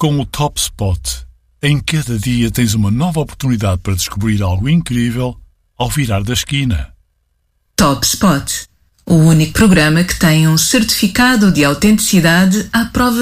Com o Top Spot, em cada dia tens uma nova oportunidade para descobrir algo incrível ao virar da esquina. Top Spot, o único programa que tem um certificado de autenticidade à prova